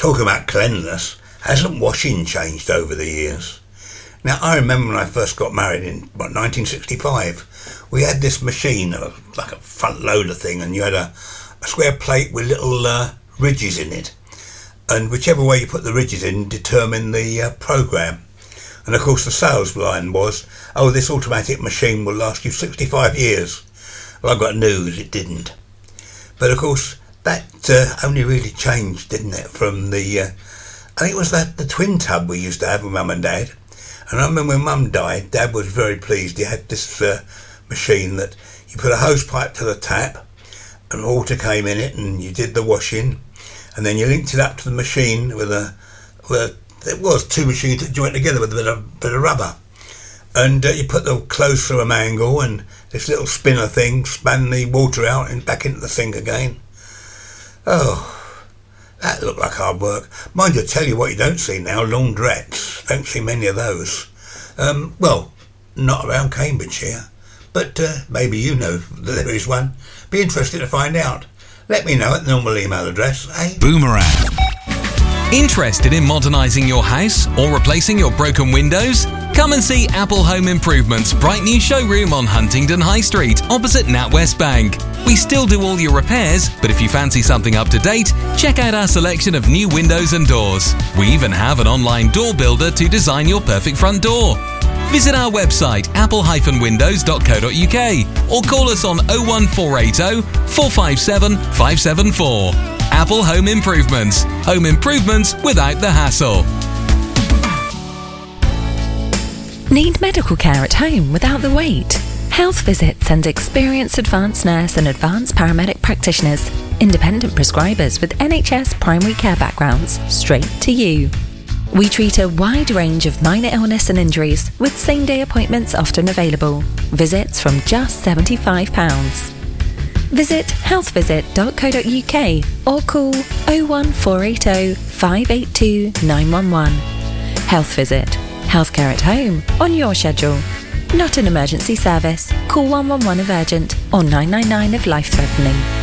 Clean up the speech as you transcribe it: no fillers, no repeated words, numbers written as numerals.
Talking about cleanliness, hasn't washing changed over the years? Now, I remember when I first got married in 1965, we had this machine, like a front loader thing, and you had a square plate with little ridges in it. And whichever way you put the ridges in determined the programme. And of course the sales line was, oh, this automatic machine will last you 65 years. Well, I got news, it didn't. But of course that only really changed, didn't it, from the, I think it was the twin tub we used to have with Mum and Dad. And I remember when Mum died, Dad was very pleased. He had this machine that you put a hose pipe to the tap and water came in it and you did the washing. And then you linked it up to the machine with it was two machines that joined together with a bit of rubber. And you put the clothes through a mangle and this little spinner thing span the water out and back into the sink again. Oh, that looked like hard work. Mind you, tell you what you don't see now, laundrettes. Don't see many of those. Well, not around Cambridgeshire. But maybe you know that there is one. Be interested to find out. Let me know at the normal email address, eh? Boomerang. Interested in modernising your house or replacing your broken windows? Come and see Apple Home Improvement's bright new showroom on Huntingdon High Street, opposite NatWest Bank. We still do all your repairs, but if you fancy something up to date, check out our selection of new windows and doors. We even have an online door builder to design your perfect front door. Visit our website apple-windows.co.uk or call us on 01480 457 574. Apple Home Improvements. Home improvements without the hassle. Need medical care at home without the wait? Health Visit sends experienced advanced nurse and advanced paramedic practitioners, independent prescribers with NHS primary care backgrounds, straight to you. We treat a wide range of minor illness and injuries, with same-day appointments often available. Visits from just £75. Visit healthvisit.co.uk or call 01480 582 911. Health Visit. Healthcare at home, on your schedule. Not an emergency service. Call 111 if urgent or 999 if life-threatening.